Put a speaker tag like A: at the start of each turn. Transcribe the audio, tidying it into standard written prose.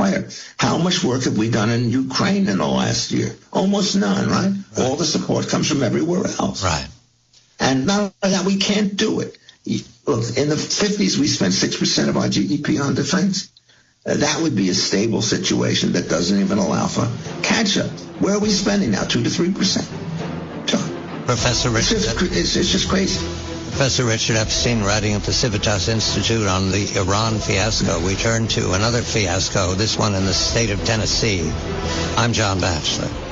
A: require. How much work have we done in Ukraine in the last year? Almost none, right? All the support comes from everywhere else.
B: Right.
A: And not only that, we can't do it. Look, in the 50s, we spent 6% of our GDP on defense. That would be a stable situation that doesn't even allow for catch-up. Where are we spending now? 2 to 3%?
B: Professor Richard,
A: it's just crazy.
B: Professor Richard Epstein, writing at the Civitas Institute on the Iran fiasco. We turn to another fiasco, this one in the state of Tennessee. I'm John Batchelor.